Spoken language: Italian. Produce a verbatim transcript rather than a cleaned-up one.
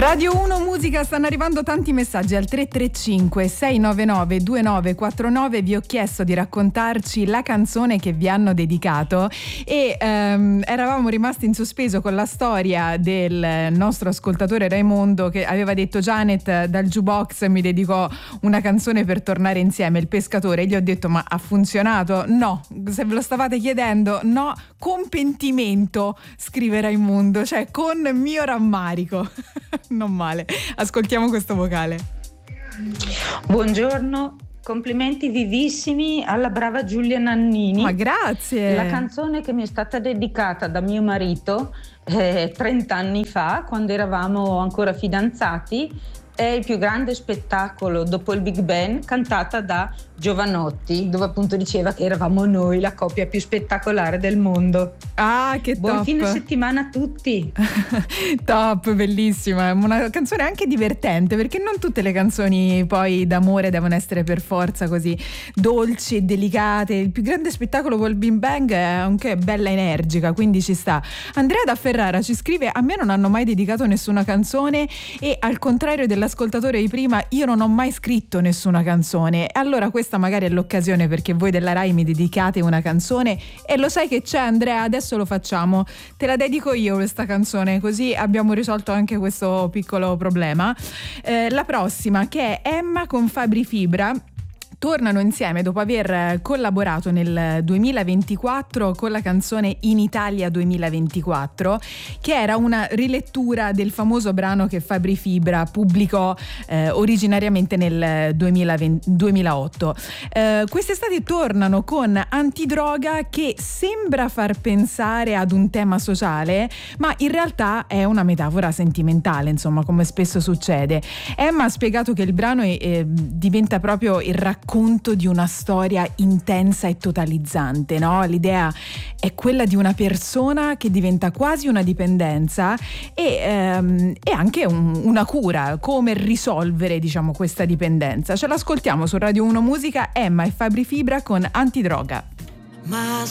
Radio uno Musica, stanno arrivando tanti messaggi al tre tre cinque sei nove nove due nove quattro nove. Vi ho chiesto di raccontarci la canzone che vi hanno dedicato e um, eravamo rimasti in sospeso con la storia del nostro ascoltatore Raimondo che aveva detto: Janet, dal jukebox mi dedicò una canzone per tornare insieme, Il pescatore. E gli ho detto: ma ha funzionato? No, se ve lo stavate chiedendo, no, con pentimento, scrive Raimondo, cioè con mio rammarico. Non male, ascoltiamo questo vocale. Buongiorno, complimenti vivissimi alla brava Giulia Nannini. Ma grazie. La canzone che mi è stata dedicata da mio marito eh, trenta anni fa, quando eravamo ancora fidanzati, è il più grande spettacolo dopo il Big Bang, cantata da Jovanotti, dove appunto diceva che eravamo noi la coppia più spettacolare del mondo. Ah, che buon top. Fine settimana a tutti. Top, bellissima, una canzone anche divertente, perché non tutte le canzoni poi d'amore devono essere per forza così dolci e delicate. Il più grande spettacolo col Big Bang è anche bella energica, quindi ci sta. Andrea da Ferrara ci scrive: a me non hanno mai dedicato nessuna canzone e al contrario dell'ascoltatore di prima io non ho mai scritto nessuna canzone. Allora questa magari è l'occasione perché voi della Rai mi dedicate una canzone e lo sai che c'è, Andrea, adesso lo facciamo, te la dedico io questa canzone, così abbiamo risolto anche questo piccolo problema. Eh, la prossima, che è Emma con Fabri Fibra, tornano insieme dopo aver collaborato nel duemilaventiquattro con la canzone In Italia duemilaventiquattro, che era una rilettura del famoso brano che Fabri Fibra pubblicò eh, originariamente nel duemilaventi, duemilaotto. Eh, quest'estate tornano con Antidroga, che sembra far pensare ad un tema sociale, ma in realtà è una metafora sentimentale, insomma, come spesso succede. Emma ha spiegato che il brano è, eh, diventa proprio il racconto di una storia intensa e totalizzante, no? L'idea è quella di una persona che diventa quasi una dipendenza e, ehm, e anche un, una cura, come risolvere, diciamo, questa dipendenza. Ce l'ascoltiamo su Radio uno Musica, Emma e Fabri Fibra con Antidroga. Ma